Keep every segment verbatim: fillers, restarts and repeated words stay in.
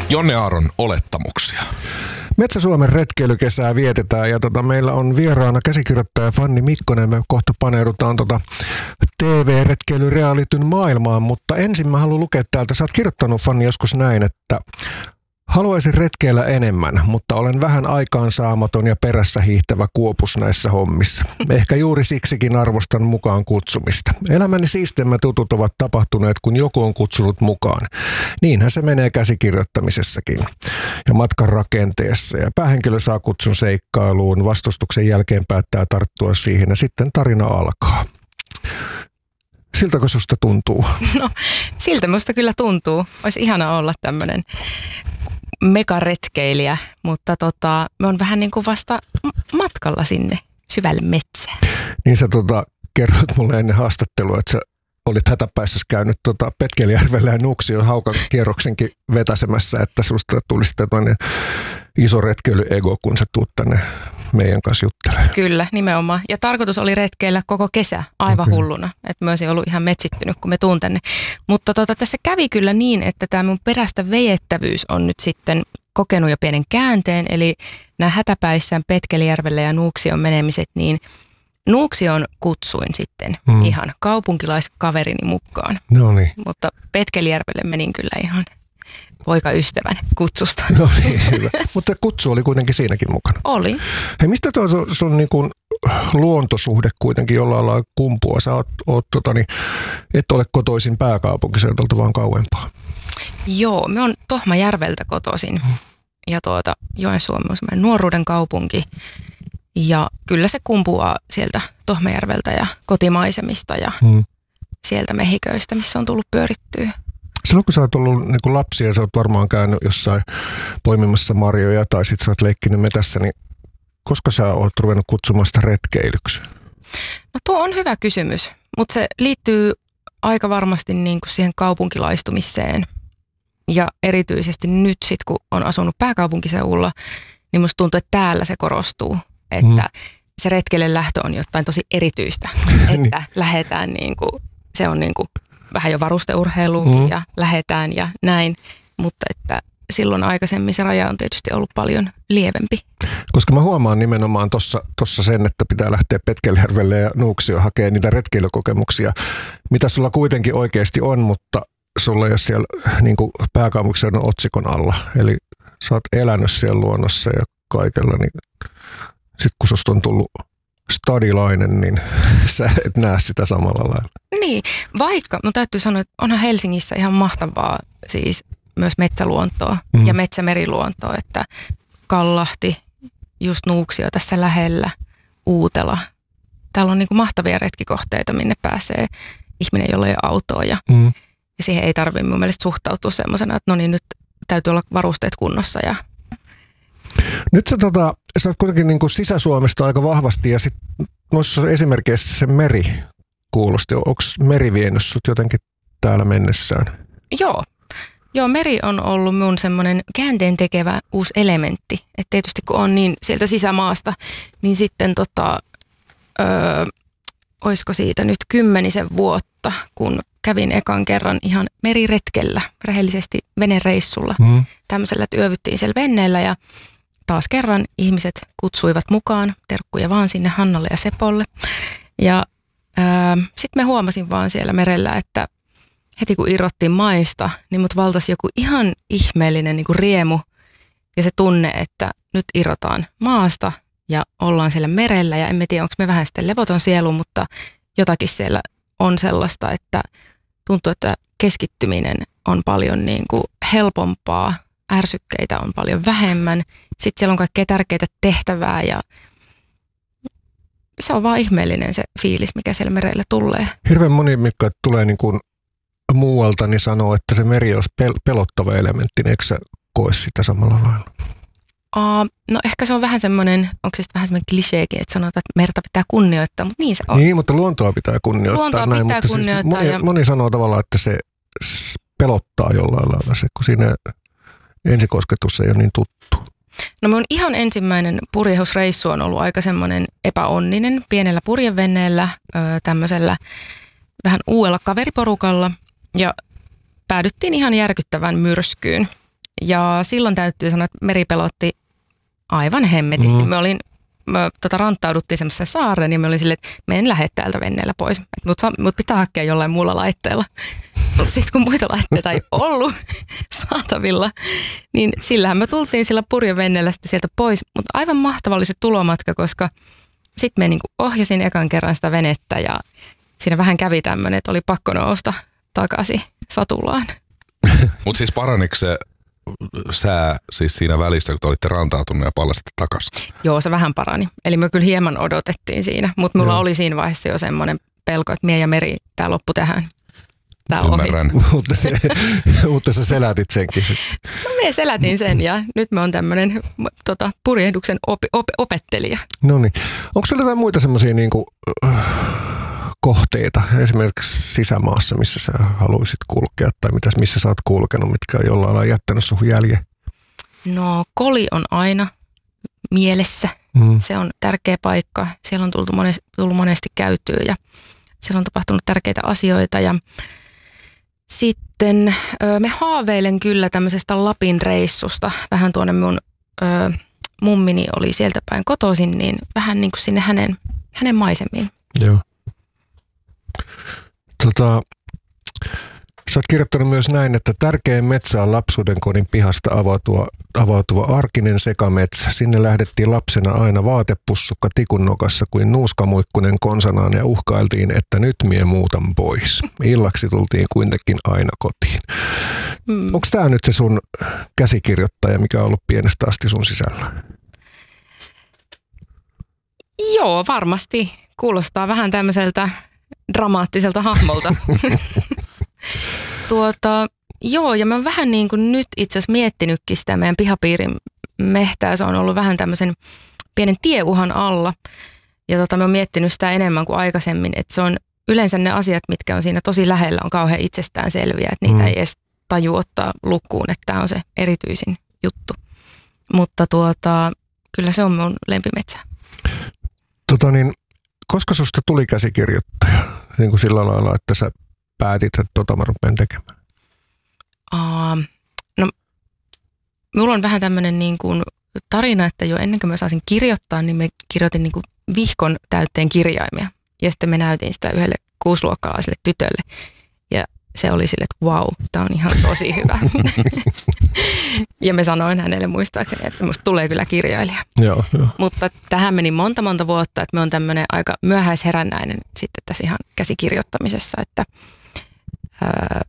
Jonne Aaron olettamuksia. Metsä-Suomen retkeilykesää vietetään ja tota, meillä on vieraana käsikirjoittaja Fanni Mikkonen. Me kohta paneudutaan tota T V-retkeilyrealityn maailmaan, mutta ensin mä haluan lukea täältä. Sä oot kirjoittanut, Fanni, joskus näin, että haluaisin retkeillä enemmän, mutta olen vähän aikaansaamaton ja perässä hiihtävä kuopus näissä hommissa. Ehkä juuri siksikin arvostan mukaan kutsumista. Elämäni siisteimmät jutut ovat tapahtuneet, kun joku on kutsunut mukaan. Niinhän se menee käsikirjoittamisessakin ja matkan rakenteessa. Ja päähenkilö saa kutsun seikkailuun, vastustuksen jälkeen päättää tarttua siihen ja sitten tarina alkaa. Siltäkö susta tuntuu? No, siltä musta kyllä tuntuu. Olisi ihana olla tämmöinen megaretkeilijä, mutta tota, me on vähän niin kuin vasta matkalla sinne syvälle metsään. Niin sä tota, kerroit mulle ennen haastattelua, että sä olit hätäpäissä käynyt tota Petkelijärvellä ja Nuuksion haukan kierroksenkin vetäsemässä, että susta tuli sitten toinen iso retkeilyego, kun sä tuut tänne meidän kanssa juttelemaan. Kyllä, nimenomaan. Ja tarkoitus oli retkeillä koko kesä aivan okay. hulluna. Että mä olisin ollut ihan metsittynyt, kun me tuun tänne. Mutta tota, tässä kävi kyllä niin, että tämä mun perästä vejettävyys on nyt sitten kokenut jo pienen käänteen. Eli nämä hätäpäissään Petkelijärvelle ja Nuuksion menemiset, niin Nuuksion kutsuin sitten mm. ihan kaupunkilaiskaverini mukaan. No niin. Mutta Petkelijärvelle menin kyllä ihan poikaystävän kutsusta. No niin, hyvä. Mutta kutsu oli kuitenkin siinäkin mukana. Oli. Hei, mistä tuo sun, sun niin kuin luontosuhde kuitenkin jollain lailla kumpuaa? Sä oot, oot, tota, niin, et ole kotoisin pääkaupunkiseudulta, vaan kauempaa. Joo, me on Tohmajärveltä kotoisin. Ja tuota, Joensuu on semmoinen nuoruuden kaupunki. Ja kyllä se kumpuaa sieltä Tohmajärveltä ja kotimaisemista ja hmm. sieltä mehiköistä, missä on tullut pyörittyä. Silloin kun sä oot ollut niin kuin lapsi ja sä oot varmaan käynyt jossain poimimassa marjoja tai sit sä oot leikkinyt metässä, niin koska sä oot ruvennut kutsumaan sitä retkeilyksi? No tuo on hyvä kysymys, mutta se liittyy aika varmasti niin kuin siihen kaupunkilaistumiseen. Ja erityisesti nyt sit kun on asunut pääkaupunkiseudulla, niin musta tuntuu, että täällä se korostuu, että mm. se retkeille lähtö on jotain tosi erityistä, että lähdetään niin kuin, se on niin kuin vähän jo varusteurheiluunkin mm. ja lähetään ja näin, mutta että silloin aikaisemmin se raja on tietysti ollut paljon lievempi. Koska mä huomaan nimenomaan tossa, tossa sen, että pitää lähteä Petkelijärvelle ja Nuuksioon hakemaan niitä retkeilykokemuksia, mitä sulla kuitenkin oikeasti on, mutta sulla ei ole siellä niin kuin pääkaupunkiseudun otsikon alla. Eli sä oot elänyt siellä luonnossa ja kaikella, niin sit kun susta on tullut stadilainen, niin sä et näe sitä samalla lailla. Niin, vaikka mun täytyy sanoa, että onhan Helsingissä ihan mahtavaa siis myös metsäluontoa mm. ja metsämeriluontoa, että Kallahti, just Nuuksio tässä lähellä, Uutela. Täällä on niin kuin mahtavia retkikohteita, minne pääsee ihminen, jolla ei ole autoa ja, mm. ja siihen ei tarvitse mun mielestä suhtautua semmoisena, että no niin, nyt täytyy olla varusteet kunnossa. Ja nyt sä, tota, sä oot kuitenkin niin kuin Sisä-Suomesta aika vahvasti ja sitten noissa esimerkeissä se meri kuulosti. Onko meri vienyt sut jotenkin täällä mennessään? Joo. Joo, meri on ollut mun semmoinen käänteen tekevä uusi elementti. Että tietysti kun on niin sieltä sisämaasta, niin sitten tota, öö, olisiko siitä nyt kymmenisen vuotta, kun kävin ekan kerran ihan meriretkellä, rehellisesti venereissulla. Mm. Tämmöisellä, että yövyttiin siellä venneellä ja taas kerran ihmiset kutsuivat mukaan, terkkuja vaan sinne Hannalle ja Sepolle. Ja sitten me huomasin vaan siellä merellä, että heti kun irrottiin maista, niin mut valtasi joku ihan ihmeellinen niin kuin riemu ja se tunne, että nyt irrotaan maasta ja ollaan siellä merellä. Ja en tiedä, onko me vähän sitten levoton sielu, mutta jotakin siellä on sellaista, että tuntuu, että keskittyminen on paljon niin kuin helpompaa, ärsykkeitä on paljon vähemmän. Sitten siellä on kaikkea tärkeää tehtävää ja se on vaan ihmeellinen se fiilis, mikä siellä merellä tulee. Hirveän moni, mikä tulee niin kuin muualta, niin sanoo, että se meri olisi pel- pelottava elementti, niin eikö sä koe sitä samalla lailla? Uh, no ehkä se on vähän semmoinen, onko se vähän semmoinen kliseekin, että sanotaan, että merta pitää kunnioittaa, mutta niin se on. Niin, mutta luontoa pitää kunnioittaa. Luontoa näin, pitää mutta kunnioittaa. Siis moni, ja moni sanoo tavallaan, että se pelottaa jollain lailla se, kun siinä ensikosketus ei ole niin tuttu. No mun ihan ensimmäinen purjehusreissu on ollut aika semmoinen epäonninen, pienellä purjevenneellä, tämmöisellä vähän uudella kaveriporukalla ja päädyttiin ihan järkyttävän myrskyyn. Ja silloin täytyy sanoa, että meri pelotti aivan hemmetisti. Mm. Me olin, me, tota, rantauduttiin semmoisen saareen ja me olin silleen, että me en lähde täältä venneellä pois. Mutta mut pitää hakea jollain muulla laitteella. Mutta sitten kun muita laitteita ei ollut saatavilla, niin sillähän me tultiin sillä purjevenneellä sitten sieltä pois. Mutta aivan mahtava oli se tulomatka, koska sitten me niinku ohjasin ekan kerran sitä venettä ja siinä vähän kävi tämmöinen, että oli pakko nousta takaisin satulaan. Mutta siis paraniko se sää siis siinä välissä, kun te olitte rantautunut ja palastitte takaisin? Joo, se vähän parani. Eli me kyllä hieman odotettiin siinä, mutta mulla Joo. oli siinä vaiheessa jo semmoinen pelko, että mie ja Meri, tämä loppu tähän. Tää Ymmärrän. mutta, se, mutta sä selätit senkin. No me selätin sen ja nyt mä oon tämmöinen tota, purjehduksen opi, op, opettelija. No niin. Onko sulla jotain muita semmoisia niinku, äh, kohteita esimerkiksi sisämaassa, missä sä haluaisit kulkea tai mitäs, missä sä oot kulkenut, mitkä on jollain lailla jättänyt suhun jäljen? No Koli on aina mielessä. Mm. Se on tärkeä paikka. Siellä on tullut monesti, tullut monesti käytyä ja siellä on tapahtunut tärkeitä asioita ja sitten ö, me haaveilen kyllä tämmöisestä Lapin reissusta. Vähän tuonne mun ö, mummini oli sieltä päin kotoisin, niin vähän niin kuin sinne hänen, hänen maisemiin. Joo. Tota, sä oot kirjoittanut myös näin, että tärkein metsä on lapsuuden kodin pihasta avautuva, avautuva arkinen sekametsä. Sinne lähdettiin lapsena aina vaatepussukka tikun nokassa kuin nuuskamuikkunen konsanaan ja uhkailtiin, että nyt mie muutan pois. Illaksi tultiin kuitenkin aina kotiin. Mm. Onko tämä nyt se sun käsikirjoittaja, mikä on ollut pienestä asti sun sisällä? Joo, varmasti. Kuulostaa vähän tämmöiseltä dramaattiselta hahmolta. tuota, joo, ja mä oon vähän niin kuin nyt itse asiassa miettinytkin sitä meidän pihapiirin mehtää. Se on ollut vähän tämmöisen pienen tieuhan alla. Ja tota, mä oon miettinyt sitä enemmän kuin aikaisemmin, että se on yleensä ne asiat, mitkä on siinä tosi lähellä, on kauhean itsestäänselviä, että niitä mm. ei edes taju ottaa lukuun, että tämä on se erityisin juttu. Mutta tuota, kyllä se on mun lempimetsä. Tota niin, koska susta tuli käsikirjoittaja? Niin kuin sillä lailla, että sä päätit, että tota mä rupean tekemään. Uh, no, mulla on vähän tämmöinen niin kuin tarina, että jo ennen kuin mä saisin kirjoittaa, niin me kirjoitin niin kuin vihkon täytteen kirjaimia. Ja sitten me näytin sitä yhdelle kuusiluokkalaiselle tytölle. Ja se oli sille, että vau, tää on ihan tosi hyvä. Ja me sanoin hänelle muistaakseni, että musta tulee kyllä kirjailija. Joo, jo. Mutta tähän meni monta monta vuotta, että me on tämmöinen aika myöhäisherännäinen sitten tässä ihan käsikirjoittamisessa, että ää,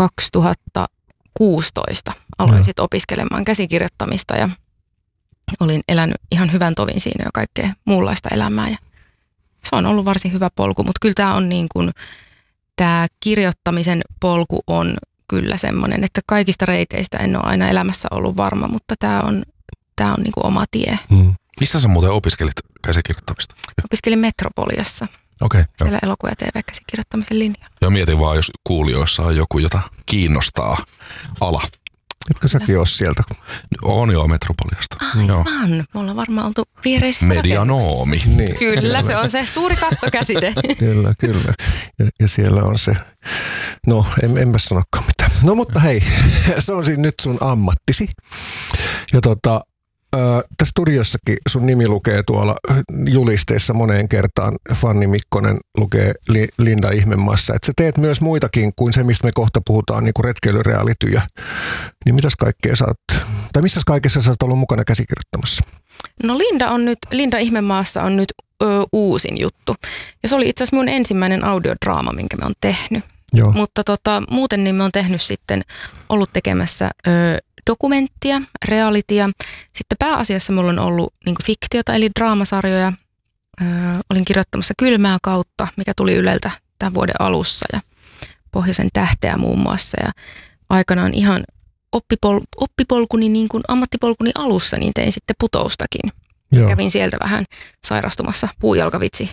kaksituhattakuusitoista aloin sitten opiskelemaan käsikirjoittamista ja olin elänyt ihan hyvän tovin siinä jo kaikkea muunlaista elämää ja se on ollut varsin hyvä polku, mutta kyllä tämä on niin kuin, tämä kirjoittamisen polku on kyllä semmoinen, että kaikista reiteistä en ole aina elämässä ollut varma, mutta tämä on, tämä on niin kuin oma tie. Hmm. Missä sä muuten opiskelit käsikirjoittamista? Opiskelin Metropoliassa. Okei. Okay, siellä elokuva- ja T V-käsikirjoittamisen linjalla. Joo, mietin vaan, jos kuulijoissa on joku, jota kiinnostaa ala. Etkö säkin ole sieltä? On joo, Metropoliasta. Aivan. Me ollaan varmaan oltu viereissä Medianoomi. Niin. Kyllä, se on se suuri kattokäsite. Kyllä, kyllä. Ja, ja siellä on se, no en, enpä sanokaan mitään. No mutta hei, se on siinä nyt sun ammattisi. Ja tota, äh, tässä studiossakin sun nimi lukee tuolla julisteissa moneen kertaan. Fanni Mikkonen lukee li, Linda Ihmemaassa. Että sä teet myös muitakin kuin se, mistä me kohta puhutaan, niin kuin retkeilyrealityjä. Niin mitäs kaikkea sä oot, tai missä kaikessa sä oot ollut mukana käsikirjoittamassa? No Linda on nyt, Linda Ihmemaassa on nyt ö, uusin juttu. Ja se oli itse asiassa mun ensimmäinen audiodraama, minkä me on tehnyt. Joo. Mutta tota, muuten niin me on tehnyt sitten, ollut tekemässä ö, dokumenttia, realitya. Sitten pääasiassa mulla on ollut niin kuin fiktiota, eli draamasarjoja. Ö, olin kirjoittamassa Kylmää kautta, mikä tuli Yleltä tämän vuoden alussa ja Pohjoisen tähteä muun muassa. Ja aikanaan ihan oppipol, oppipolkuni, niin kuin ammattipolkuni alussa, niin tein sitten Putoustakin. Joo. Kävin sieltä vähän sairastumassa, puujalkavitsi.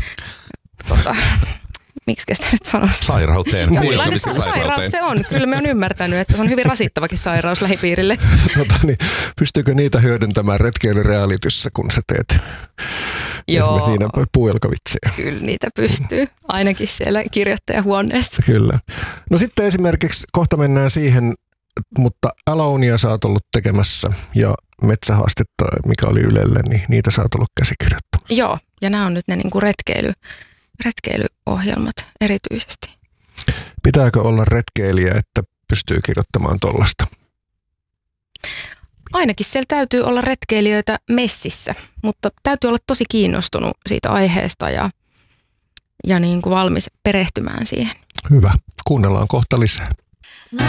tota, miksi sitä nyt sanoisi? Sairauteen. Jonkinlainen sa- sairaus se on. Kyllä me on ymmärtänyt, että se on hyvin rasittavakin sairaus lähipiirille. Tota, niin, pystyykö niitä hyödyntämään retkeilyrealityssä, kun sä teet Joo. siinä puujalkavitsiä? Kyllä niitä pystyy, ainakin siellä kirjoittajahuoneessa. Kyllä. No sitten esimerkiksi kohta mennään siihen mutta Alonea sä oot ollut tekemässä ja Metsähaastetta, mikä oli Ylelle, niin niitä sä oot ollut käsikirjoittamassa. Joo, ja nämä on nyt ne niin kuin retkeily, retkeilyohjelmat erityisesti. Pitääkö olla retkeilijä, että pystyy kirjoittamaan tollasta? Ainakin siellä täytyy olla retkeilijöitä messissä, mutta täytyy olla tosi kiinnostunut siitä aiheesta ja, ja niin kuin valmis perehtymään siihen. Hyvä. Kuunnellaan kohta lisää.